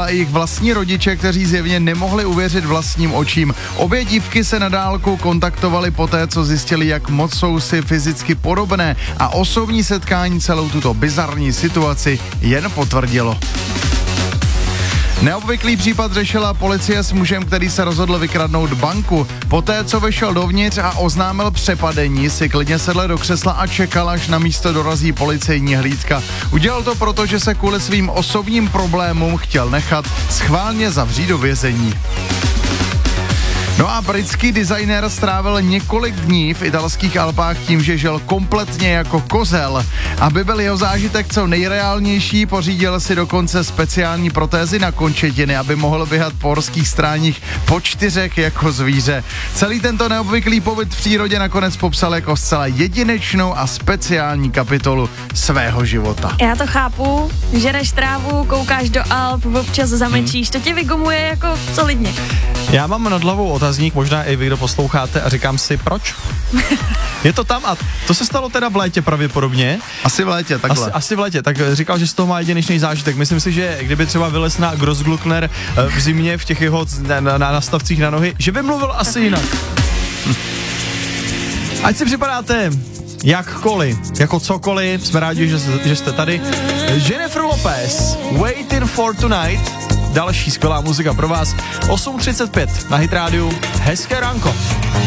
a jejich vlastní rodiče, kteří zjevně nemohli uvěřit vlastním očím. Obě dívky se na dálku kontaktovali poté, co zjistili, jak moc jsou si fyzicky podobné, a osobní setkání celou tuto bizarní situaci jen potvrdilo. Neobvyklý případ řešila policie s mužem, který se rozhodl vykradnout banku. Poté, co vešel dovnitř a oznámil přepadení, si klidně sedl do křesla a čekal, až na místo dorazí policejní hlídka. Udělal to proto, že se kvůli svým osobním problémům chtěl nechat schválně zavřít do vězení. No a britský designér strávil několik dní v italských Alpách tím, že žil kompletně jako kozel. Aby byl jeho zážitek co nejreálnější, pořídil si dokonce speciální protézy na končetiny, aby mohl běhat po horských stráních po 4 jako zvíře. Celý tento neobvyklý pobyt v přírodě nakonec popsal jako zcela jedinečnou a speciální kapitolu svého života. Já to chápu, žereš trávu, koukáš do Alp, občas zamečíš, to tě vygumuje jako solidně. Já mám nad hlavou otazník, možná i vy, kdo posloucháte, a říkám si, proč? Je to tam a to se stalo teda v létě pravděpodobně. Asi v létě, takhle. Asi v létě, tak říkal, že z toho má jedinečný zážitek. Myslím si, že kdyby třeba vylez na Grossglockner v zimě v těch jeho nastavcích na nohy, že by mluvil asi jinak. Ať si připadáte jakkoliv, jako cokoliv, jsme rádi, že jste tady. Jennifer Lopez, Waiting for Tonight, další skvělá muzika pro vás. 8:35 na Hit Rádiu. Hezké ránko.